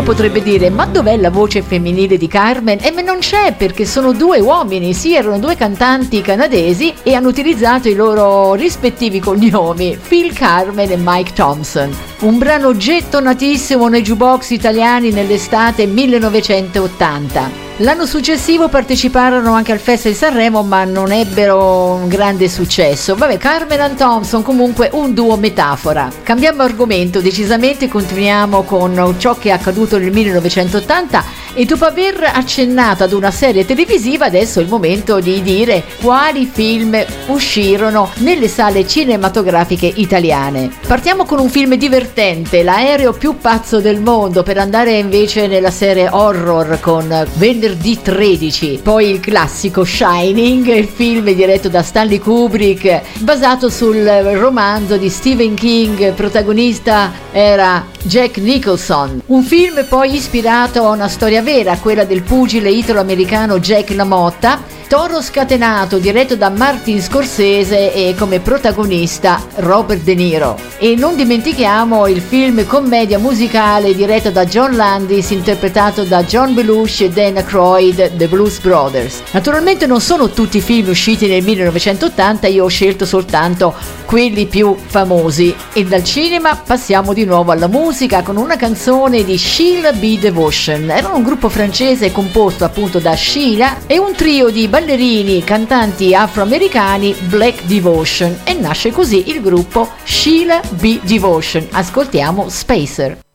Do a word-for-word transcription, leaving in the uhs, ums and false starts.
potrebbe dire: ma dov'è la voce femminile di Carmen? E eh, non c'è, perché sono due uomini, sì, erano due cantanti canadesi e hanno utilizzato i loro rispettivi cognomi, Phil Carmen e Mike Thompson. Un brano gettonatissimo nei jukebox italiani nell'estate millenovecentottanta. L'anno successivo parteciparono anche al Festival di Sanremo, ma non ebbero un grande successo. Vabbè, Carmen and Thompson comunque un duo metafora. Cambiamo argomento decisamente, continuiamo con ciò che è accaduto nel millenovecentottanta e dopo aver accennato ad una serie televisiva adesso è il momento di dire quali film uscirono nelle sale cinematografiche italiane. Partiamo con un film divertente, L'aereo più pazzo del mondo, per andare invece nella serie horror con Venerdì tredici, poi il classico Shining, il film diretto da Stanley Kubrick basato sul romanzo di Stephen King, protagonista era Jack Nicholson, un film poi ispirato a una storia vera, quella del pugile italo-americano Jack LaMotta. Toro scatenato, diretto da Martin Scorsese e come protagonista Robert De Niro. E non dimentichiamo il film commedia musicale diretto da John Landis, interpretato da John Belushi e Dan Aykroyd, The Blues Brothers. Naturalmente non sono tutti i film usciti nel millenovecentottanta, io ho scelto soltanto quelli più famosi. E dal cinema passiamo di nuovo alla musica con una canzone di Sheila B. Devotion. Era un gruppo francese composto appunto da Sheila e un trio di ballerini, cantanti afroamericani, Black Devotion, e nasce così il gruppo Sheila B. Devotion. Ascoltiamo Spacer.